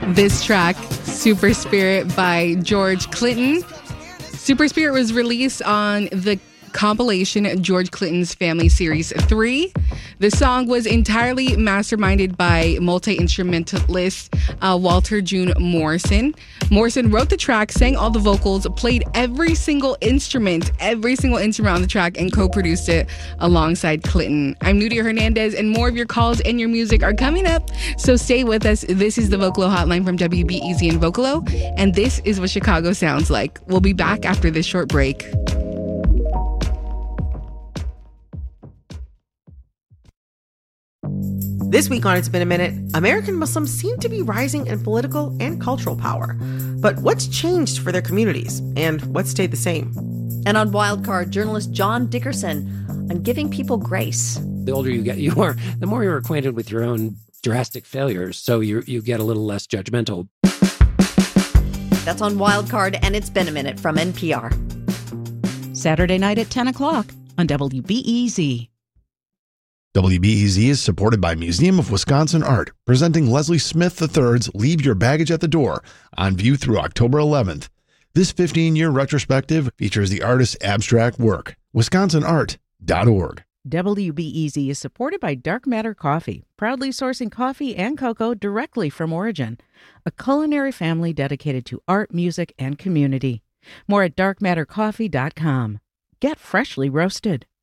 this track, Super Spirit by George Clinton. Super Spirit was released on the compilation George Clinton's Family Series 3. The song was entirely masterminded by multi-instrumentalist Walter June Morrison. Morrison wrote the track, sang all the vocals, played every single instrument on the track, and co-produced it alongside Clinton. I'm Nudia Hernandez, and more of your calls and your music are coming up, so stay with us. This is the Vocalo Hotline from WBEZ in Vocalo, and this is what Chicago sounds like. We'll be back after this short break. This week on It's Been a Minute, American Muslims seem to be rising in political and cultural power. But what's changed for their communities, and what stayed the same? And on Wildcard, journalist John Dickerson on giving people grace. The older you get, the more you're acquainted with your own drastic failures, so you get a little less judgmental. That's on Wildcard, and It's Been a Minute from NPR. Saturday night at 10 o'clock on WBEZ. WBEZ is supported by Museum of Wisconsin Art, presenting Leslie Smith III's Leave Your Baggage at the Door, on view through October 11th. This 15-year retrospective features the artist's abstract work. WisconsinArt.org. WBEZ is supported by Dark Matter Coffee, proudly sourcing coffee and cocoa directly from origin, a culinary family dedicated to art, music, and community. More at darkmattercoffee.com. Get freshly roasted.